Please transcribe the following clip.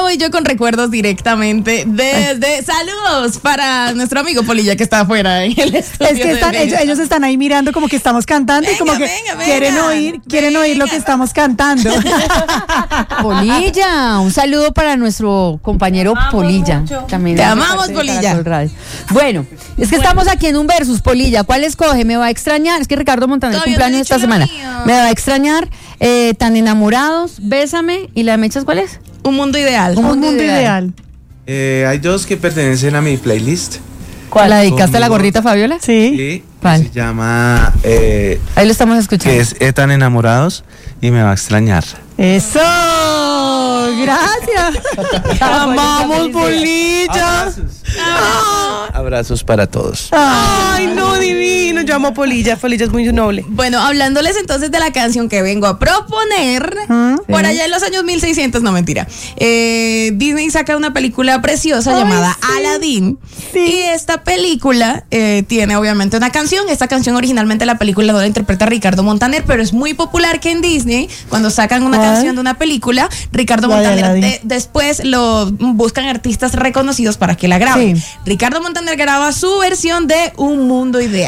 voy yo con recuerdos directamente desde... Saludos para nuestro amigo Polilla que está afuera en el estudio. Es que ellos están ahí mirando como que estamos cantando y como que quieren oír lo que estamos cantando. Polilla, un saludo para nuestro compañero Polilla. También te amamos, Polilla. Bueno, es que estamos aquí en un versus, Polilla. ¿Cuál escoge? ¿Me va a extrañar? Es que Ricardo Montaner cumpleaños esta semana. ¿Me va a extrañar? Tan enamorados, Bésame. ¿Y la de Mechas cuál es? Un mundo ideal. Un mundo ideal. Hay dos que pertenecen a mi playlist. ¿Cuál? ¿La dedicaste a la gordita Fabiola? Sí. ¿Cuál? Se llama ahí lo estamos escuchando. que es Tan enamorados y Me va a extrañar. Eso, gracias. Amamos, Polilla. Abrazos para todos. Ay, no, divino. Yo amo a Polilla. Polilla es muy noble. Bueno, hablándoles entonces de la canción que vengo a proponer, por allá en los años 1600, no mentira, Disney saca una película preciosa llamada Aladdin. Y esta película tiene obviamente una canción. Esta canción originalmente la película no la interpreta Ricardo Montaner, pero es muy popular que en Disney, cuando sacan una canción de una película, Ricardo Montaner después lo buscan artistas reconocidos para que la graben. Ricardo Montaner graba su versión de Un Mundo Ideal.